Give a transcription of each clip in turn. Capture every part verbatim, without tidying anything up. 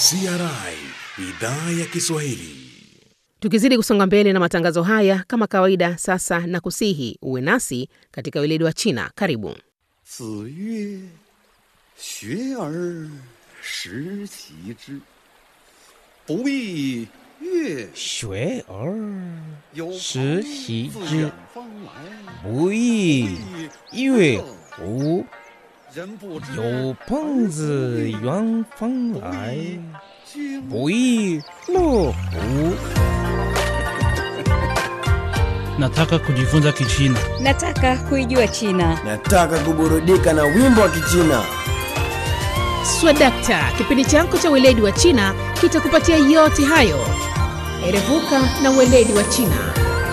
C R I Idhaa ya Kiswahili. Tukizidi kusonga mbele na matangazo haya kama kawaida, sasa na kusihi uwe nasi katika weledi wa China. Karibu. 子曰学而时齐之，不亦乐学而有时朋齐自之远方来， 不亦乐乎人不知有朋自远方来， 君不亦乐乎 Nataka kujifunza Kichina. Nataka kuijua China. Nataka kuburudika na wimbo wa Kichina. Swadakta, kipindi chako cha weledi wa China kitakupatia yote hayo. Erevuka na weledi wa China.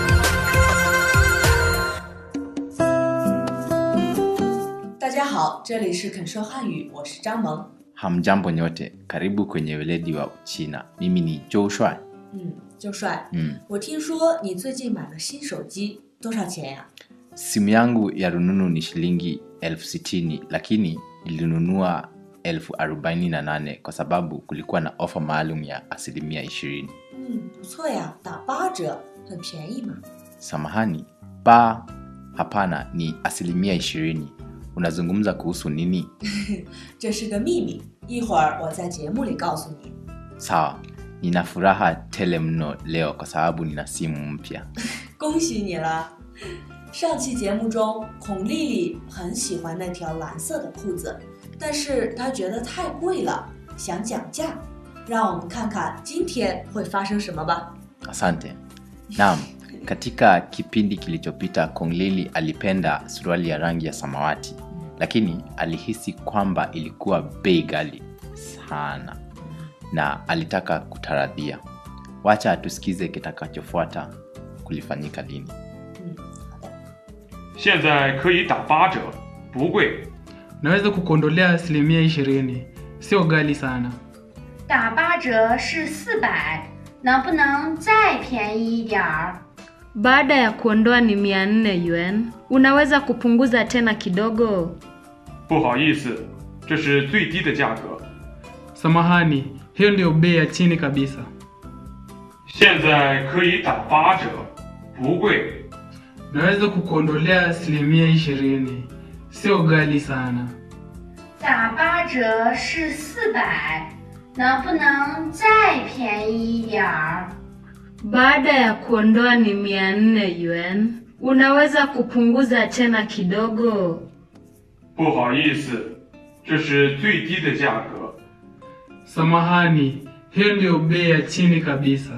Dajiahao, 这里是肯说汉语，我是张萌。 Hamjambo nyote, karibu kwenye weledi wa Uchina. Mimi ni Zhou Shuai. 嗯，周帅， 嗯我听说你最近买了新手机，多少钱呀？ Simu yangu ya rununu ni shilingi elfu sitini, lakini nilinunua elfu arobaini na nane kwa sababu kulikuwa na ofa maalum ya asilimia ishirini. 嗯，不错呀，打八折，很便宜嘛。 Samahani, ba hapana ni asilimia ishirini. Unazungumza kuhusu nini? 这是个秘密，一会儿我在节目里告诉你。 Sawa, nina furaha tele mno leo kwa sababu nina simu mpya. 恭喜你了！上期节目中，孔丽丽很喜欢那条蓝色的裤子，但是她觉得太贵了，想讲价。让我们看看今天会发生什么吧。 Asante. Naam, katika kipindi kilichopita Kong Lili alipenda suruali ya rangi ya samawati, lakini alihisi kwamba ilikuwa bei ghali sana na alitaka kutaradhia. Wacha tusikize kitakachofuata kulifanyika lini. 现在可以打八折，不贵。 Naweza kukuondolea asilimia ishirini, sio ghali sana. 打八折是四百，能不能再便宜一点儿？ Baada ya kuondoa ni mia nne yuan, unaweza kupunguza tena kidogo? 不好意思，这是最低的价格。 Samahani, hiyo ndio bei ya chini kabisa. 现在可以打八折，不贵。 Naweza kukuondolea asilimia ishirini, sio ghali sana. 打八折是四百，能不能再便宜一点儿？ Baada ya kuondoa ni mia nne yuan, unaweza kupunguza tena kidogo? 不好意思，这是最低的价格。 Samahani, hiyo ndio bei ya chini kabisa.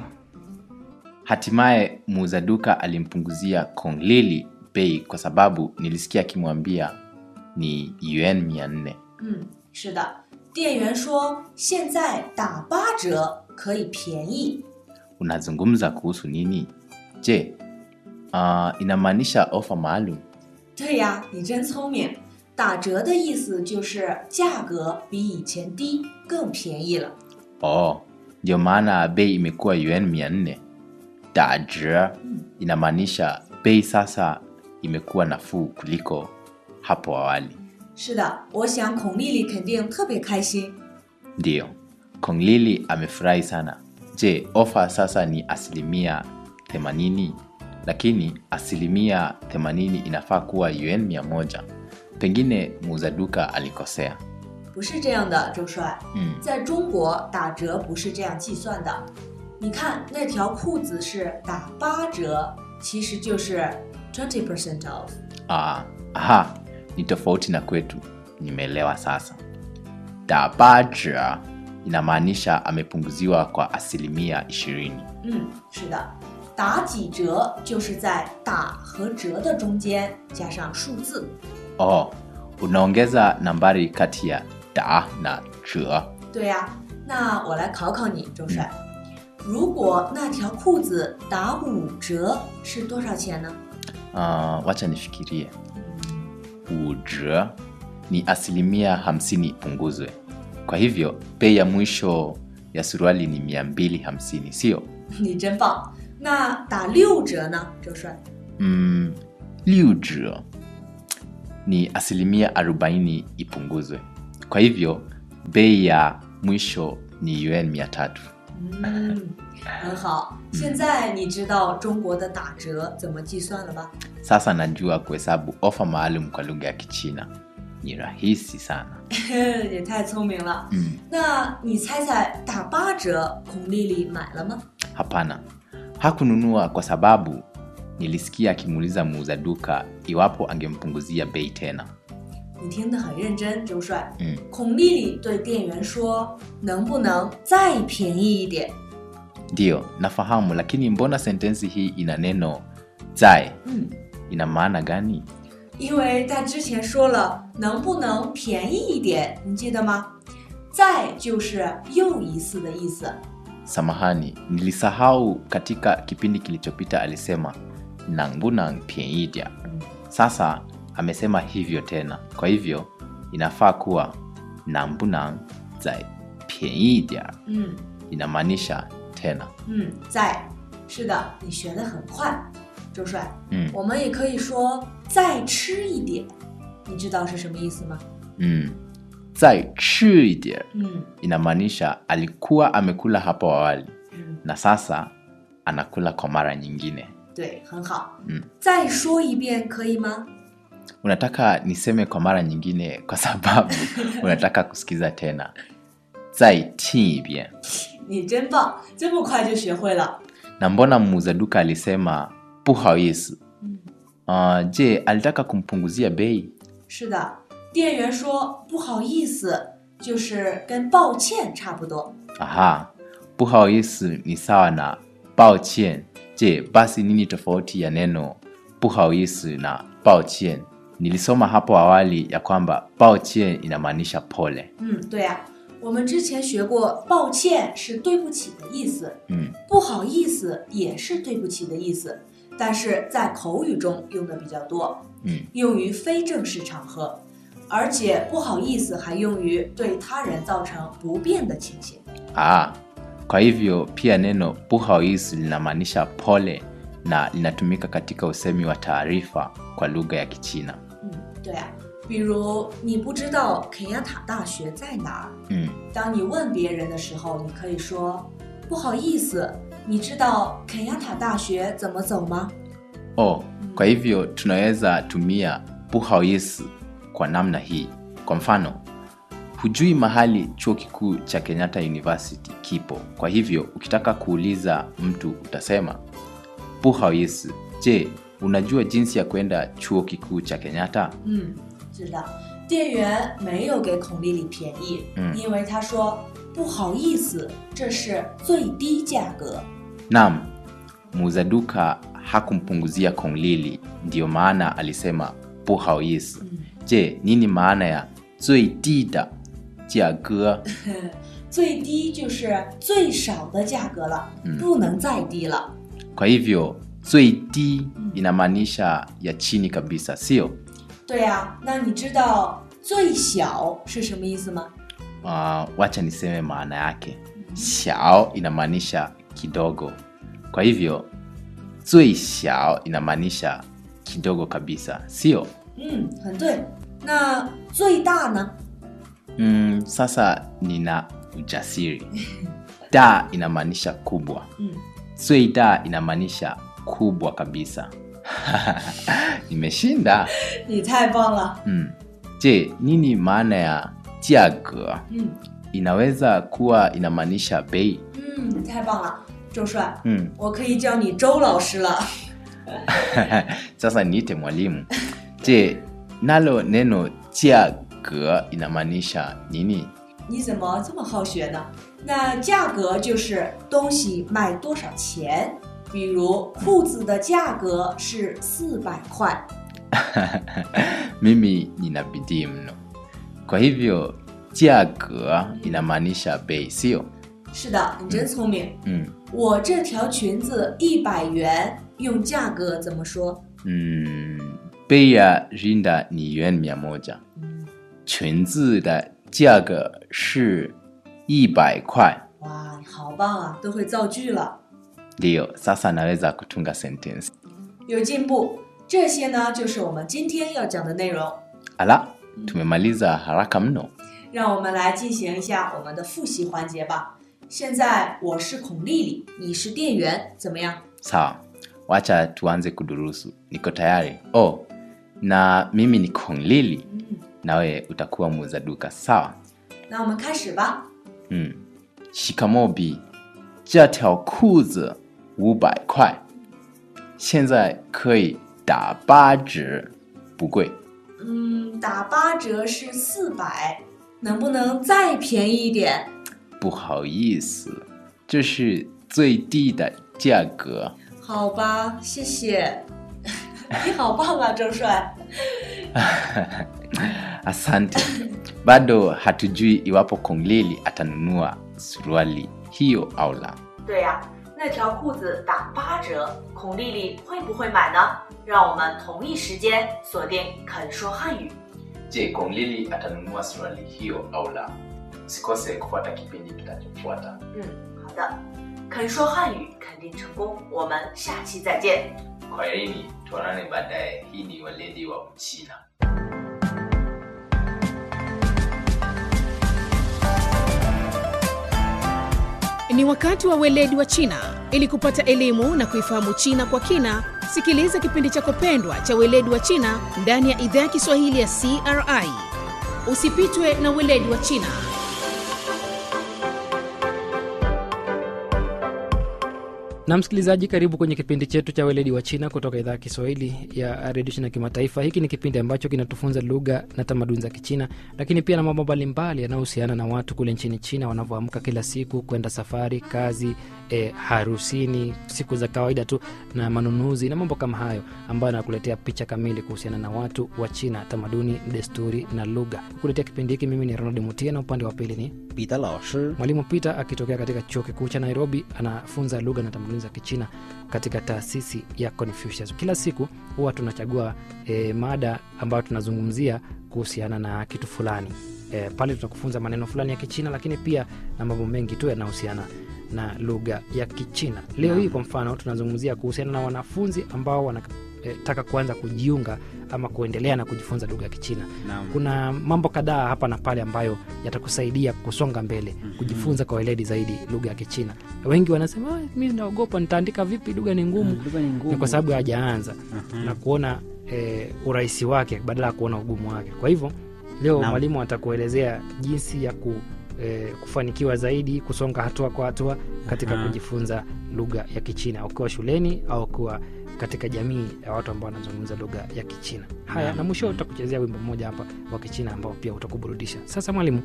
Hatimaye muuza duka alimpunguzia Kong Lili bei kwa sababu nilisikia akimwambia ni yuan mia nne. 嗯，是的，店员说现在打八折可以便宜。 Unazungumza kuhusu nini? Je, uh, inamaanisha ofa maalum? 对呀，你真聪明。打折的意思就是价格比以前低，更便宜了。 Oh, ndio maana bei imekuwa yuan mia nne. Dazhi inamaanisha bei sasa imekuwa nafuu kuliko hapo awali. 是的，我想孔丽丽肯定特别开心。 Ndio, Kong Lili amefurahi sana. Je, ofa sasa ni asilimia themanini, lakini asilimia themanini inafaa kuwa yuan mia moja. Pengine muuza duka alikosea. 不是这样的，周帅。 嗯， 在中国打折不是这样计算的。你看那条裤子是打八折，其实就是 twenty percent off。 Ah, aha, ni tofauti na kwetu. Nimeelewa sasa. Da bazhi inamaanisha amepunguziwa kwa asilimia ishirini. 嗯，是的，打几折就是在打和折的中间加上数字。 Oh, unaongeza nambari kati ya da na zhe. 对呀，那我来考考你，周帅。如果那条裤子打五折是多少钱呢？ Uh, wacha nifikirie. Ujre ni asilimia hamsini punguzwe. Kwa hivyo, bei ya mwisho ya suruali ni mia mbili hamsini, sio? 你真棒。那打六折呢，周帅？ Mm, liu zhe ni asilimia arobaini ipunguzwe. Kwa hivyo, bei ya mwisho ni yuan mia tatu. 嗯，很好。现在你知道中国的打折怎么计算了吧？ Sasa najua kuhesabu ofa maalum kwa lugha ya Kichina. Ni rahisi sana. 也太聪明了。 嗯， 那你猜猜打八折孔丽丽买了吗？ Hapana. Hakununua kwa sababu nilisikia akimuuliza muuza duka iwapo angempunguzia bei tena. 你听得很认真，周帅。 嗯， 孔丽丽对店员说：“能不能再便宜一点？” Ndio, nafahamu, lakini mbona sentensi hii ina neno zai? 嗯， ina maana gani? 因为他之前说了能不能便宜一点，你记得吗？再就是又一次的意思。 Samahani, nilisahau katika kipindi kilichopita alisema nanguna pienidia. Sasa amesema hivyo tena. Kwa hivyo inafaa kuwa nambuna zai pienidia. 嗯 Inamaanisha tena. 嗯，再，是的，你学得很快，周帅。 嗯我们也可以说再吃一点，你知道是什么意思吗？ Mm. Zai chidia. 嗯 Inamaanisha alikuwa amekula hapo awali 嗯， na sasa anakula kwa mara nyingine. 对，很好。 嗯再说一遍可以吗？ Unataka niseme kwa mara nyingine kwa sababu unataka kusikiza tena. Zai tinibien. 你真棒，这么快就学会了。 Na mbona muuza duka alisema buhawisi? 嗯， Uh, je, alitaka kumpunguzia bei? 是的，店员说不好意思，就是跟抱歉差不多。 Aha, buhawisi ni sawa na baoqian. Je, basi nini tofauti ya neno buhawisi na baoqian? Nilisoma hapo awali ya kwamba baoqian inamaanisha pole. 嗯，对呀、啊，我们之前学过，抱歉是对不起的意思， Mm. 不好意思也是对不起的意思，但是在口语中用的比较多， Mm. 用于非正式场合，而且不好意思还用于对他人造成不便的情形。 Ah, kwa hivyo pia neno buhawisi linamaanisha pole na linatumika katika usemi wa taarifa kwa lugha ya Kichina. 嗯，对啊，比如你不知道肯亚塔大学在哪儿， Mm. 当你问别人的时候，你可以说不好意思，你知道肯亚塔大学怎么走吗？ Oh, kwa hivyo tunaweza tumia buhawisi kwa namna hii. Kwa mfano, hujui mahali chuo kikuu cha Kenyatta University kipo. Kwa hivyo ukitaka kuuliza mtu utasema buhawisi, je, unajua jinsi ya kwenda chuo kikuu cha Kenyatta? 嗯，知道。店员没有给孔丽丽便宜， 嗯因为他说不好意思，这是最低价格。 Naam, muuza duka hakumpunguzia Kong Lili, ndio maana alisema buhawisi. Je, nini maana ya zui dida jiage? 最低就是最少的价格了， 嗯不能再低了。 Kwa hivyo zui di inamaanisha ya chini kabisa, sio? 对呀、那你知道最小是什么意思吗？ Uh, wacha niseme maana yake. Xiao inamaanisha kidogo. Kwa hivyo zui xiao inamaanisha kidogo kabisa, sio? 嗯，很对。那最大呢？ Mm, sasa nina ujasiri. Da inamaanisha kubwa. 嗯， Zui da inamaanisha kubwa kabisa. Nimeshinda. 你太棒了。 Mm. Je, nini maana ya jiage? 嗯 Inaweza kuwa inamaanisha bei. 嗯，你太棒了，周帅。 Mm. 我可以叫你周老师了。 Sasa niite mwalimu. Je, nalo neno jiage inamaanisha nini? 你怎么这么好学呢？那价格就是东西卖多少钱，比如裤子的价格是四百块。 Mimi nina bidii mno. Kwa hivyo jiage inamaanisha bei, sio? 是的，你真聪明。 Mm. 我这条裙子一百元，用价格怎么说？ Mm. Bei ya rinda ni yuan mia moja. 裙子的价格是一百块. 哇，你好棒啊，都会造句了， Ndio, sasa naweza kutunga sentence. 有进步。这些呢，就是我们今天要讲的内容。 Ala, tumemaliza haraka mno. 让我们来进行一下我们的复习环节吧。现在我是孔丽丽，你是店员，怎么样？ Sawa, wacha tuanze kudurusu. Niko tayari. Oh, na mimi ni Kong Lili. Nawe utakuwa muuza duka, sawa? 那我们开始吧。 嗯， shikamoo bi. 这条裤子五百块，现在可以打八折，不贵。 嗯，打八折是四百，能不能再便宜一点？ 不好意思，这是最低的价格。 好吧，谢谢。你好棒啊，周帅。 Asante. Bado hatujui iwapo Kong Lili atanunua suruali hiyo au la. 对呀，那条裤子打八折，孔丽丽会不会买呢？让我们同一时间锁定肯说汉语。 Je, Kong Lili atanunua suruali hiyo au la? Usikose kufuata kipindi kitachofuata. 嗯，好的。肯说汉语肯定成功，我们下期再见。 Kwaherini, tuonane baadaye. Hii ni Weledi wa Uchina. Ni wakati wa Weledi wa China. Ili kupata elimu na kuifahamu China kwa kina, sikiliza kipindi chako pendwa cha Weledi wa China ndani ya idhaa ya Kiswahili ya C R I. Usipitwe na Weledi wa China. Na msikilizaji, karibu kwenye kipindi chetu cha Weledi wa China kutoka idhaa ya Kiswahili ya Radio China Kimataifa. Hiki ni kipindi ambacho kinatufunza lugha na tamaduni za Kichina, lakini pia na mambo mbalimbali yanayohusiana na watu kule nchini China wanavyoamka kila siku kwenda safari, kazi, eh, harusini, siku za kawaida tu na manunuzi na mambo kama hayo, ambayo nakuletea picha kamili kuhusiana na watu wa China, tamaduni, desturi na lugha. Kukuletea kipindi hiki mimi ni Ronald Mutia, na upande wa pili ni Peter Laoshi. Mwalimu Peter akitokea katika chuo kikuu cha Nairobi, anafunza lugha na tamaduni za Kichina katika taasisi ya Confucius. Kila siku huwa tunachagua e, mada ambayo tunazungumzia kuhusiana na kitu fulani. E, pale tutakufunza maneno fulani ya Kichina, lakini pia na mambo mengi tu yanayohusiana na lugha ya Kichina. Leo hii kwa mfano tunazungumzia kuhusiana na wanafunzi ambao wanataka kuanza kujiunga ama kuendelea na kujifunza lugha ya Kichina. Naam. Kuna mambo kadhaa hapa na pale ambayo yatakusaidia kusonga mbele, mm-hmm. kujifunza kwa weledi zaidi lugha ya Kichina. Wengi wanasema, mimi naogopa nitaandika vipi, lugha ni ngumu. Mm, lugha ni ngumu. Ni kwa sababu hajaanza mm-hmm. na kuona e, urahisi wake badala ya kuona ugumu wake. Kwa hivyo leo mwalimu atakuelezea jinsi ya ku E, kufanikiwa zaidi, kusonga hatua kwa hatua katika uh-huh. kujifunza lugha ya Kichina, ukiwa shuleni au kuwa katika jamii ya watu ambao wanazungumza lugha ya Kichina. Haya, na mwisho utakuchezea wimbo mmoja hapa wa Kichina ambao pia utakuburudisha. Sasa mwalimu,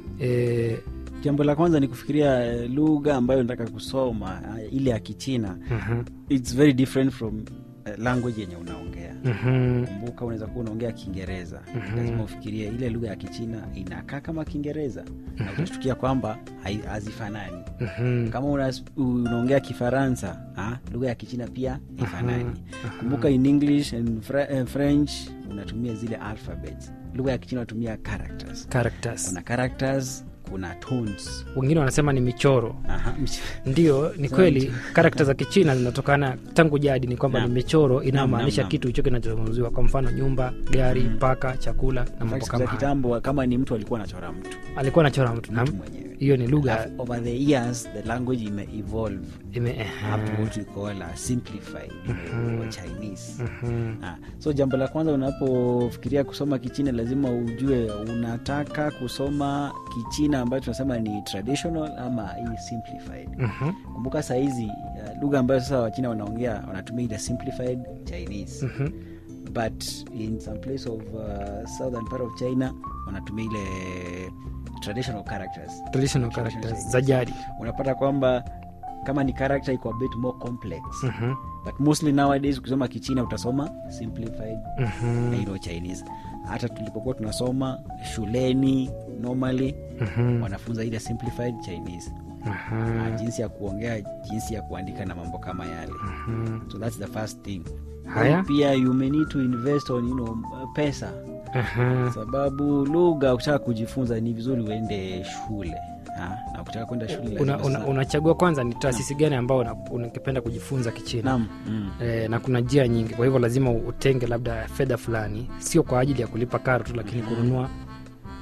e, jambo la kwanza ni kufikiria lugha ambayo nataka kusoma, ile ya Kichina. Uh-huh. It's very different from uh, language yenye unaongea. Uh-huh. Kumbuka unaweza kuwa unaongea Kiingereza. Uh-huh. Lazima ufikirie ile lugha ya Kichina inakaa kama Kiingereza. Uh-huh. Na utashtukia kwamba hazifanani. Uh-huh. Kama una, unaongea Kifaransa, ah, lugha ya Kichina pia ifanani. Uh-huh. Kumbuka in English and Fre- uh, French unatumia zile alphabets. Lugha ya Kichina unatumia characters. Characters. Kuna characters, kuna tones. Wengine wanasema ni michoro. Aha, ndio, ni kweli. Characters za Kichina zinatokana tangu jadi, ni kwamba ni michoro inamaanisha kitu hicho kinachozungumziwa. Kwa mfano nyumba, gari, mm-hmm. paka, chakula na mambo kama hayo. Kitambo kama ni mtu alikuwa anachora mtu. Alikuwa anachora mtu na hiyo ni lugha. Over the years the language ime evolve. Ime uh, up to what we call a simplified mm-hmm. or Chinese. Mm-hmm. Ah, so jambo la kwanza unapofikiria kusoma Kichina lazima ujue unataka kusoma Kichina ambayo tunasema ni traditional ama hii simplified. Mm-hmm. Kumbuka saa hizi uh, lugha ambayo sasa Wachina wanaongea wanatumia ile simplified Chinese. Mm-hmm. But in some place of uh, southern part of China wanatumia ile traditional characters. Traditional characters za jadi. Unapata kwamba kama ni character iko a bit more complex. Mm-hmm. But mostly nowadays ukisoma Kichina utasoma simplified mm-hmm. na hilo Chinese. Hata tulipokuwa tunasoma shuleni normally mm-hmm. wanafunza ile simplified Chinese. Uh-huh. Jinsi ya kuongea, jinsi ya kuandika na mambo kama yale. Uh-huh. So that's the first thing. Haya? Pia you may need to invest on, you know, pesa. Uh-huh. Sababu lugha ukitaka kujifunza ni vizuri uende shule. Ha? Na ukitaka kwenda shule una, una, unachagua kwanza ni taasisi gani ambao unakipenda kujifunza Kichina. Naam. Mm. E, na kuna njia nyingi, kwa hivyo lazima utenge labda fedha fulani, sio kwa ajili ya kulipa karo tu, lakini mm-hmm. kununua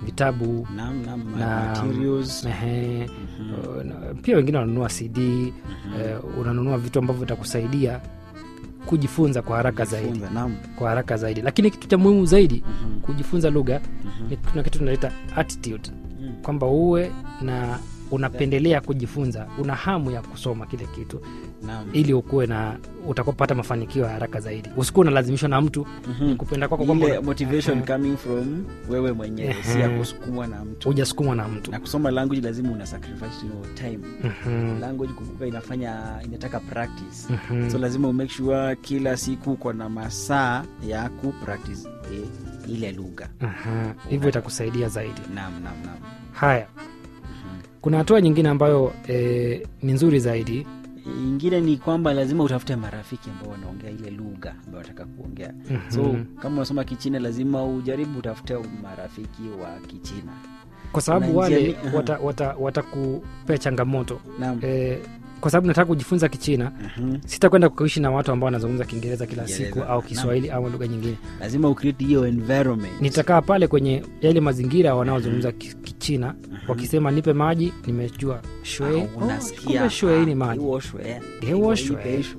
vitabu naam, naam, na materials. Ehe, mm-hmm. Pia wengine wananunua C D, mm-hmm. eh, unanunua vitu ambavyo vitakusaidia kujifunza kwa haraka zaidi. Naam. Kwa haraka zaidi. Lakini kitu cha muhimu zaidi mm-hmm. kujifunza lugha mm-hmm. ni kuna kitu tunaita attitude. Mm. Kwamba uwe na unapendelea kujifunza, una hamu ya kusoma kile kitu. Naam. Ili ukue na utakopata mafanikio haraka zaidi. Usikuwe unalazimishwa na mtu mm-hmm. kupenda kwako kwamba ile motivation uh, coming from wewe mwenyewe, uh, si ya kusukumwa na mtu. Hujasukumwa na mtu. Na kusoma language lazima una sacrifice your time. Uh-huh. Language kumbuka inafanya inataka practice. Uh-huh. So lazima u make sure kila siku uko na masaa ya ku practice eh, ile lugha. Aha. Hivyo itakusaidia zaidi. Naam, naam, naam. Haya. Kuna hatua nyingine ambayo e, ni nzuri zaidi. Ingine ni kwamba lazima utafute marafiki ambao wanaongea ile lugha ambayo unataka kuongea. Mm-hmm. So kama unasoma Kichina lazima ujaribu utafute marafiki wa Kichina. Kwa sababu wale watakupea wata, wata changamoto. Eh, kwa sababu nataka kujifunza Kichina, uh-huh. sitakwenda kuishi na watu ambao wanazungumza Kiingereza kila siku Gereza, au Kiswahili au lugha nyingine. Lazima ucreate hiyo environment. Nitakaa pale kwenye yale mazingira wanaozungumza uh-huh. Kichina, uh-huh. wakisema nipe maji, nimejua shui. Uh, unasikia oh, shui ni maji. Hiyo shui. Hiyo shui.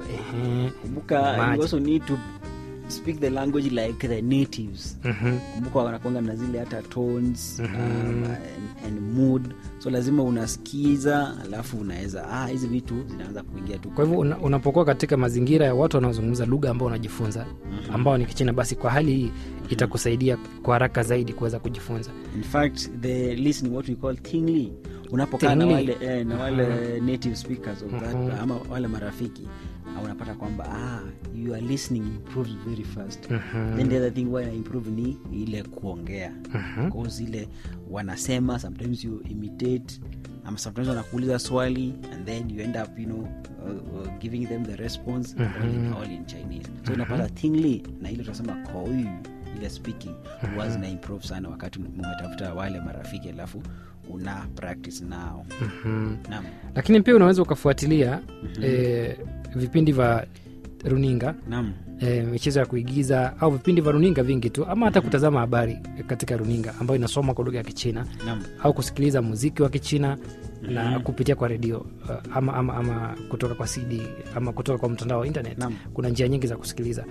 Kumbuka you also need to speak the language like the natives. Mm-hmm. Kumbuka wanakuanga na zile hata tones mm-hmm. um, and, and mood. So lazima unasikiza alafu unaweza ah hizi vitu zinaanza kuingia tu. Kwa hivyo una, unapokuwa katika mazingira ya watu wanaozungumza lugha ambao unajifunza mm-hmm. ambao ni Kichina, basi kwa hali hii itakusaidia kwa haraka zaidi kuweza kujifunza. In fact the listening what we call tingli, unapokaa na wale eh, na wale mm-hmm. native speakers of that mm-hmm. ama wale marafiki unapata kwamba ah you are listening improves very fast. Mm-hmm. Then the other thing why I improve ni ile kuongea. Mm-hmm. Because ile wanasema sometimes you imitate, ama sometimes wanakuuliza swali and then you end up you know uh, uh, giving them the response mm-hmm. all, in, all in Chinese. So mm-hmm. unapata tingli na ile tunasema koi ile speaking mm-hmm. was na improve sana wakati umetafuta wale marafiki alafu una practice now. Mm-hmm. Naam. Lakini pia unaweza ukafuatilia mm-hmm. eh, vipindi vya runinga. Naam. Eh, michezo ya kuigiza au vipindi vya runinga vingi tu, ama hata mm-hmm. kutazama habari katika runinga ambayo inasoma kwa lugha ya Kichina. Naam. Au kusikiliza muziki wa Kichina mm-hmm. na kupitia kwa redio uh, ama, ama, ama kutoka kwa C D ama kutoka kwa mtandao wa internet. Naam. Kuna njia nyingi za kusikiliza.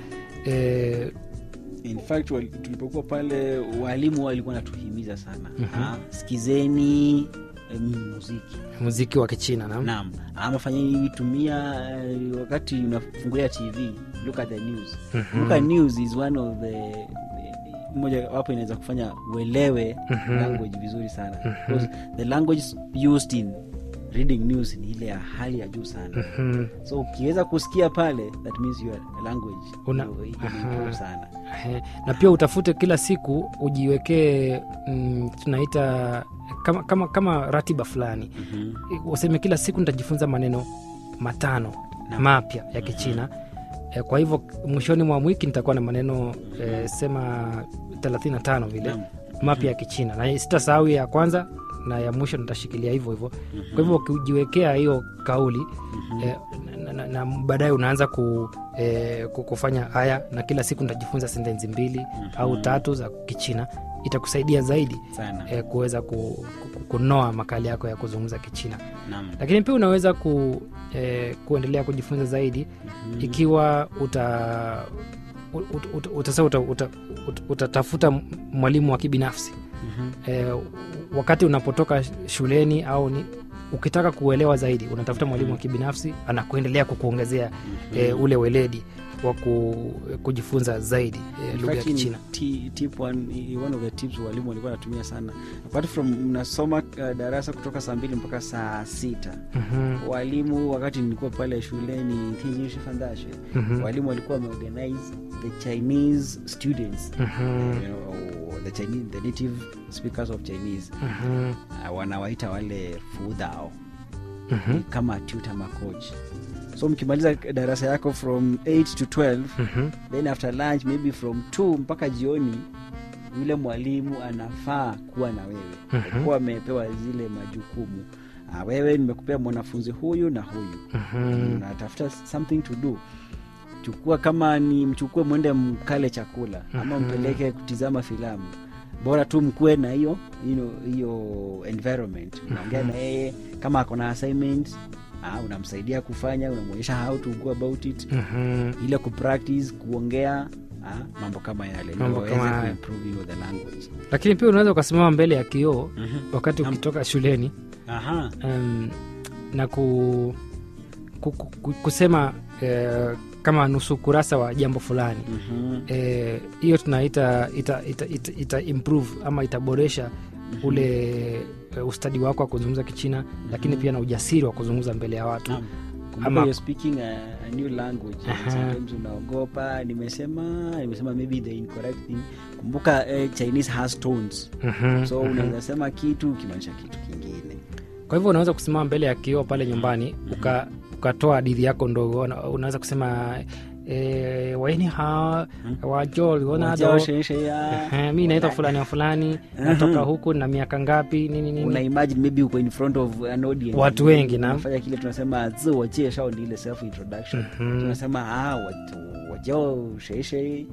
Eh, in fact tulipokuwa pale walimu walikuwa natuhimiza sana. Mm-hmm. Ah, sikizeni muziki muziki wa Kichina. Naam. Naam. Ama fanyeni tumia uh, wakati unafungulia T V look at the news. Mm-hmm. Look at news is one of the moja wapo inaweza kufanya uelewe mm-hmm. language vizuri sana. Mm-hmm. Because the language used in reading news ni ile ya hali ya juu sana. Mm-hmm. So ukiweza kusikia pale that means your language una improve sana. Na pia utafute kila siku ujiwekee mm, tunaita kama kama kama ratiba fulani. Mm-hmm. Useme kila siku nitajifunza maneno matano no. mapya ya Kichina. Mm-hmm. E, kwa hivyo mwishoni mwa wiki nitakuwa na maneno e, sema thelathini na tano vile no. mapya ya Kichina. Na sitasahau ya kwanza na ya mwisho nitashikilia hivyo hivyo. Mm-hmm. Kwa hivyo ukijiwekea hiyo kauli mm-hmm. eh, na, na, na baadaye unaanza ku, eh, kufanya haya na kila siku nitajifunza sentensi mbili mm-hmm. au tatu za Kichina, itakusaidia zaidi eh, kuweza ku, ku, kunoa makali yako ya kuzungumza Kichina. Naam. Lakini pia unaweza ku, eh, kuendelea kujifunza zaidi mm-hmm. ikiwa uta utatafuta uta, uta, uta, uta mwalimu wa kibinafsi. Mm-hmm. Eh, wakati unapotoka shuleni au ni, ukitaka kuelewa zaidi unatafuta mwalimu wa kibinafsi anakuendelea kukuongezea mm-hmm. eh, ule weledi wa kujifunza zaidi eh, lugha ya Kichina. T, tip one, one of the tips walimu walikuwa wanatumia sana apart from mnasoma uh, darasa kutoka saa mbili mpaka saa sita. Mm-hmm. Walimu wakati nilikuwa pale shuleni mm-hmm. walimu walikuwa wameorganize the Chinese students. Mm-hmm. you know, the Chinese, the native speakers of Chinese. Mm-hmm. uh, wanawaita wale fudhao mm-hmm. kama tutor ama coach. So mkimaliza darasa yako from eight to twelve mm-hmm. then after lunch maybe from two mpaka jioni yule mwalimu anafaa kuwa na wewe. Mm-hmm. Kwa amepewa zile majukumu. Ah, wewe nimekupea mwanafunzi huyu na huyu. Mm-hmm. Unatafuta something to do. Chukua kama ni mchukue mwende mkale chakula mm-hmm. ama mpeleke kutizama filamu. bora tu mkue na hiyo you know, hiyo environment. Unaongea na yeye kama ako na assignment, ah, unamsaidia kufanya, unamwonyesha how to go about it. Mhm. Ile ku practice kuongea, ah, mambo kama yale Mambo ndio kama waweze haya. kuimprove you the language. Lakini pia unaweza ukasimama mbele ya kioo Mhm. wakati Naam. ukitoka shuleni. Aha. Um, na ku, ku, ku, kusema eh, kama nusu kurasa wa jambo fulani. Mhm. Eh, hiyo tunaita ita, ita, ita, ita improve ama itaboresha ule uh, ustadi wako wa kuzungumza Kichina, lakini pia na ujasiri wa kuzungumza mbele ya watu. Kumbuka Ama- you're speaking a, a new language. Aha. Sometimes unaogopa, nimesema nimesema maybe the incorrect thing. Kumbuka eh, Chinese has tones. Mhm, So mhm. unaweza sema kitu ukimaanisha kitu kingine. Kwa hivyo unaweza kusimama mbele ya kioo pale nyumbani uka, ukatoa hadithi yako ndogo. Una- unaweza kusema eh, waini ha wajol Wajao sheshe ya. mimi naitwa fulani wa fulani, natoka huku na miaka ngapi nini nini. Una imagine maybe uko in front of an audience. Watu wengi na unafanya kile tunasema zi jie shao, ni ile self introduction. Mhm. Tunasema ah watu wajao sheshe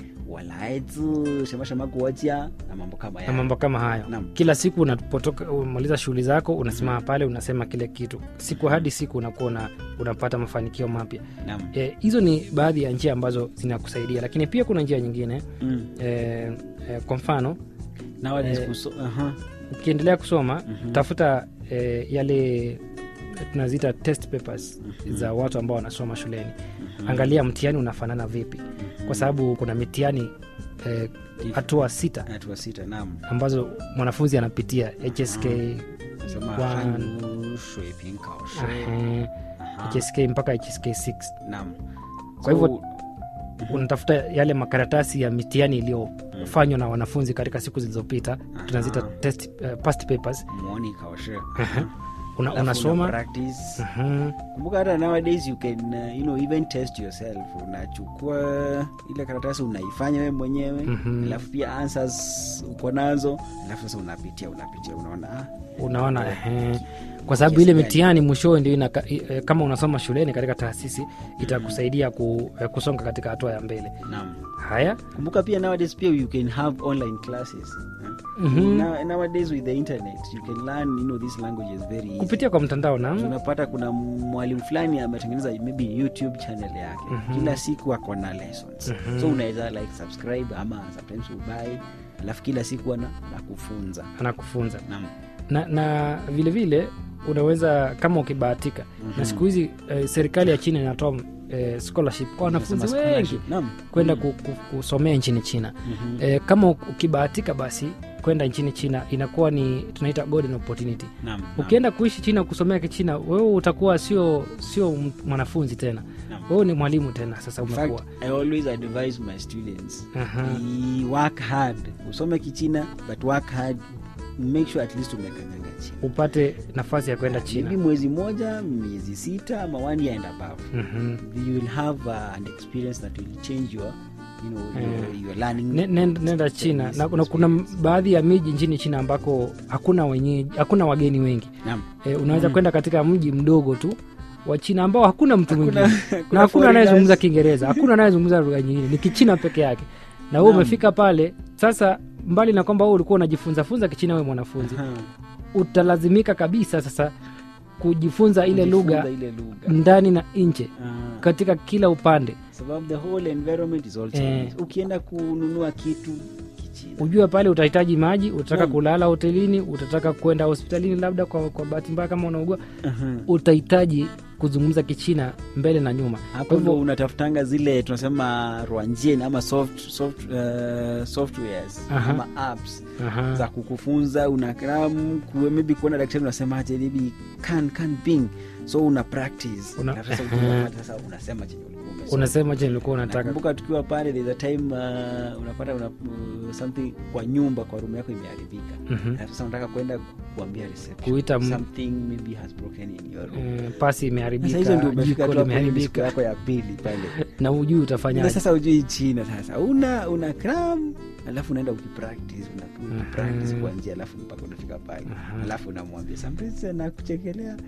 walaizi shema shema kuoja na mambo kama na yale. mambo kama hayo. Naam. Kila siku unapotoka umaliza shughuli zako unasimama pale unasema kile kitu, siku hadi siku unakuwa una, unapata mafanikio mapya. Naam. Eh, hizo ni baadhi ya njia ambazo zinakusaidia, lakini pia kuna njia nyingine Mm. eh, eh, kwa mfano Nowadays eh, kuso, aha. ukiendelea kusoma Mhm. tafuta eh, yale tunaziita test papers za watu ambao wanasoma shuleni. Angalia mtihani unafanana vipi, kwa sababu kuna mitihani eh, hatua sita hatua sita, naam, ambazo mwanafunzi anapitia H S K Nasema one, hanyu shui ping kao shui. ehe, H S K mpaka H S K six. Naam. Kwa hivyo So, unatafuta yale makaratasi ya mitihani iliyofanywa na wanafunzi katika siku zilizopita, tunazita test uh, past papers. Mwoni kao shui. Aha. Una, Alafu unasoma una practice. Aha. Kumbuka hata nowadays you can uh, you know even test yourself. Unachukua ile karatasi unaifanya wewe mwenyewe, Mhm. alafu pia answers uko nazo, alafu sasa unapitia unapitia unaona ah, unaona ehe, kwa sababu ile mitihani mwishowe ndio ina, eh, kama unasoma shuleni katika taasisi itakusaidia ku, eh, kusonga katika hatua ya mbele. Naam. Haya, kumbuka pia nowadays pia you can have online classes. Mhm. Now, nowadays with the internet you can learn you know this language is very easy. kupitia kwa mtandao na So, unapata kuna mwalimu fulani ametengeneza maybe YouTube channel yake. Mhm. Kila siku ako na lessons. Mhm. So unaweza like subscribe ama sometimes ubuy, alafu kila siku ana anakufunza. anakufunza Naam. na, na vile vile unaweza kama ukibahatika, Mhm. na siku hizi eh, serikali ya China inatoa eh, scholarship kwa wanafunzi Nasema wengi scholarship. Naam. kwenda Mhm. ku, ku, kusomea nchini China. Mhm. Eh, kama ukibahatika basi kwenda nchini China inakuwa ni tunaita golden opportunity. Naam, naam. Ukienda kuishi China kusomea Kichina, wewe utakuwa sio sio mwanafunzi tena, Naam. wewe ni mwalimu tena. Sasa In umekuwa fact, I always advise my students, Aha. uh, work hard. Usome Kichina but work hard. Make sure at least umekanyanga China. upate nafasi ya kwenda China. Maybe mwezi moja, miezi sita ama one year and above. Mhm. You will have uh, an experience that will change your you know your, Eh. your learning. Ne- ne- nenda China na kuna, kuna baadhi ya miji nchini China ambako hakuna wenyeji, hakuna wageni wengi. Naam. E, unaweza Mm. kwenda katika mji mdogo tu wa China ambao hakuna mtu Hakuna- mwingine hakuna na hakuna foreigners. anayezungumza Kiingereza, hakuna anayezungumza lugha nyingine, ni Kichina peke yake. Na wewe Naam. umefika pale sasa, mbali na kwamba wewe ulikuwa unajifunza funza Kichina wewe mwanafunzi, Aha. utalazimika kabisa sasa kujifunza ile Kujifunza lugha ile lugha. ndani na nje Ah. katika kila upande. Sababu the whole environment is all Chinese. Ukienda kununua kitu Kichina. Ujue pale utahitaji maji, utataka Naam. kulala hotelini, utataka kwenda hospitalini labda kwa, kwa bahati mbaya kama unaugua, Aha. utahitaji kuzungumza Kichina mbele na nyuma. Hapo Kwa ndo hivyo unatafutanga zile tunasema ruanjien ama soft, soft, uh, softwares Aha. ama apps Aha. za kukufunza unakram kuwe maybe kuona daktari unasema aje maybe can can ping, so una practice Una- na sasa Aha. ukipata sasa unasema chenye ulikuwa umesoma. unasema je ulikuwa unataka. Nakumbuka tukiwa pale there's a time uh, unapata una, uh, something kwa nyumba kwa room yako imeharibika. Mhm. Na sasa unataka kwenda kuambia reception Kuita m- something maybe has broken in your room. Eh, pasi imeharibika, Sasa hizo ndio umefika jiko tu hapo hivi siku limeharibika yako ya pili pale. na ujui Ile utafanyaje. sasa ujui China sasa. Una una cram alafu unaenda ukipractice una practice kwa njia alafu mpaka unafika pale. Alafu unamwambia sometimes na kuchekelea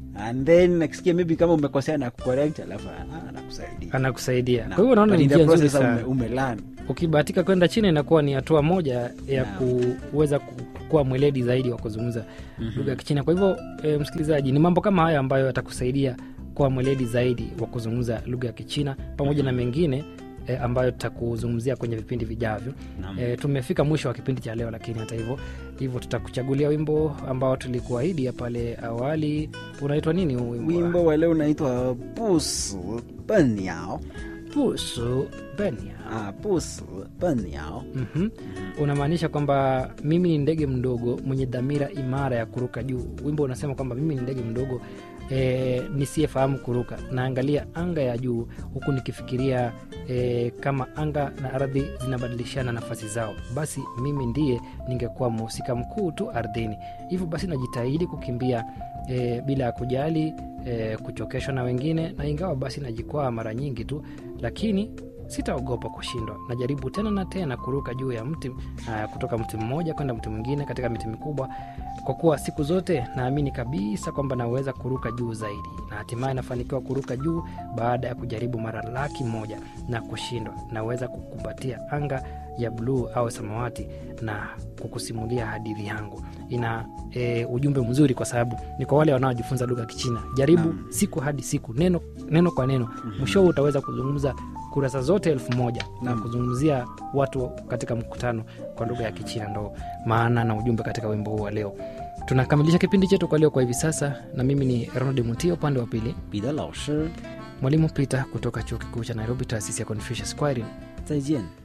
and then nakisikia maybe kama umekosea na kucorrect alafu anakusaidia anakusaidia kwa hivyo naona ni njia nzuri sana umelani. Ukibahatika kwenda China inakuwa ni hatua moja ya kuweza kuwa mweledi zaidi wa kuzungumza mm-hmm. lugha ya Kichina. Kwa hivyo e, msikilizaji, ni mambo kama haya ambayo yatakusaidia kuwa mweledi zaidi wa kuzungumza lugha ya Kichina pamoja mm-hmm. na mengine e, ambayo tutakuzungumzia kwenye vipindi vijavyo. E, tumefika mwisho wa kipindi cha leo, lakini hata hivyo hivyo tutakuchagulia wimbo ambao tulikuahidi pale awali. Unaitwa nini wimbo? Wimbo wa leo unaitwa Busu Beniao. Busu Beniao. Ah, Busu Beniao. Mhm. Unamaanisha kwamba mimi ni ndege mdogo mwenye dhamira imara ya kuruka juu. Wimbo unasema kwamba mimi ni ndege mdogo e, nisiyefahamu kuruka. Naangalia anga ya juu huku nikifikiria e, kama anga na ardhi zinabadilishana nafasi zao. Basi mimi ndiye ningekuwa mhusika mkuu tu ardhini. Hivyo basi najitahidi kukimbia e, bila ya kujali e, kuchokeshwa na wengine, na ingawa basi najikwaa mara nyingi tu, lakini sitaogopa kushindwa. Najaribu tena na tena kuruka juu ya mti uh, kutoka mti mmoja kwenda mti mwingine katika miti mikubwa, kwa kuwa siku zote naamini kabisa kwamba naweza kuruka juu zaidi, na hatimaye nafanikiwa kuruka juu baada ya kujaribu mara laki moja na kushindwa. Naweza kukumbatia anga ya bluu au samawati na kukusimulia hadithi yangu. Ina e, ujumbe mzuri kwa sababu ni kwa wale wanaojifunza lugha ya Kichina. Jaribu um. siku hadi siku, neno neno kwa neno. Mwisho mm-hmm. utaweza kuzungumza kurasa zote elfu moja na kuzungumzia watu katika mkutano kwa lugha ya Kichina. Ndo maana na ujumbe katika wimbo huu wa leo. Tunakamilisha kipindi chetu kwa leo kwa hivi sasa, na mimi ni Ronald Mutia upande wa pili, Bida Lao Shi, Mwalimu Peter kutoka Chuo Kikuu cha Nairobi, taasisi ya Confucius. Kwaheri. 再见。